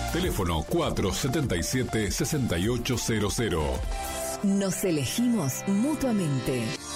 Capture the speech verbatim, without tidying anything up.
Teléfono cuatro siete siete, seis ocho cero cero. Nos elegimos mutuamente.